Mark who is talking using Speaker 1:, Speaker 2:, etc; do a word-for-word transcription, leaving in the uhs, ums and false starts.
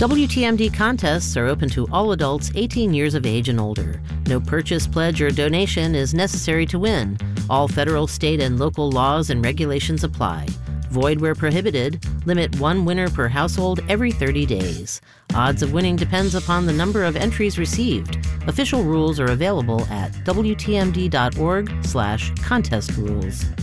Speaker 1: W T M D contests are open to all adults eighteen years of age and older. No purchase, pledge, or donation is necessary to win. All federal, state, and local laws and regulations apply. Void where prohibited. Limit one winner per household every thirty days. Odds of winning depends upon the number of entries received. Official rules are available at W T M D dot org slash contest rules.